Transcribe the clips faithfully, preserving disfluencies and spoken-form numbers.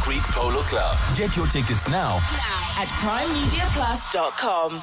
Creek Polo Club. Get your tickets now at prime media plus dot com.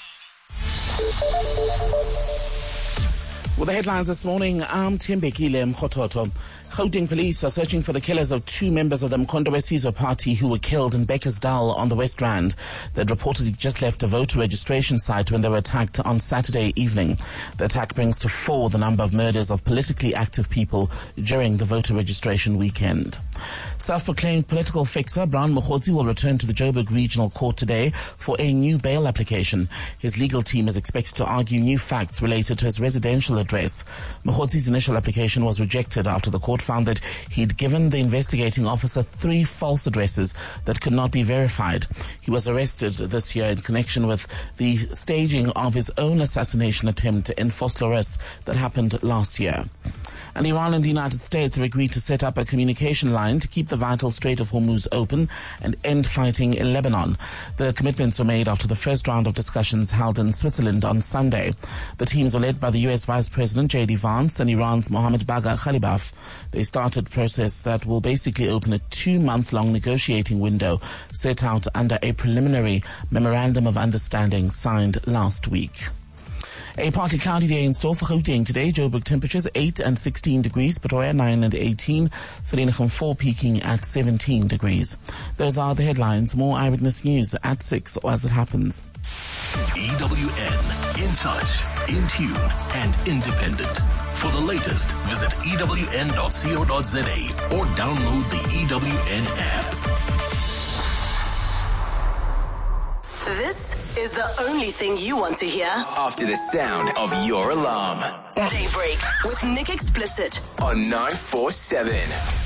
With the headlines this morning, I'm Tembekile Mkhototo. Gauteng police are searching for the killers of two members of the Mkhonto Wesizwe party who were killed in Beckersdale on the West Rand. They'd reportedly just left a voter registration site when they were attacked on Saturday evening. The attack brings to four the number of murders of politically active people during the voter registration weekend. Self-proclaimed political fixer Brown Mokgotsi will return to the Joburg Regional Court today for a new bail application. His legal team is expected to argue new facts related to his residential address. Mokgotsi's initial application was rejected after the court found that he'd given the investigating officer three false addresses that could not be verified. He was arrested this year in connection with the staging of his own assassination attempt in Vosloorus that happened last year. And Iran and the United States have agreed to set up a communication line to keep the vital Strait of Hormuz open and end fighting in Lebanon. The commitments were made after the first round of discussions held in Switzerland on Sunday. The teams were led by the U S Vice President J D Vance and Iran's Mohammad Bagher Khalibaf. They started a process that will basically open a two-month-long negotiating window set out under a preliminary memorandum of understanding signed last week. A partly cloudy day in store for Gauteng today. Joburg temperatures eight and sixteen degrees, Pretoria nine and eighteen, Vereeniging four peaking at seventeen degrees. Those are the headlines. More Eyewitness News at six or as it happens. E W N, in touch, in tune, and independent. For the latest, visit E W N dot co dot za or download the E W N app. This is the only thing you want to hear After the sound of your alarm. Daybreak with Nick Explicit On nine four seven.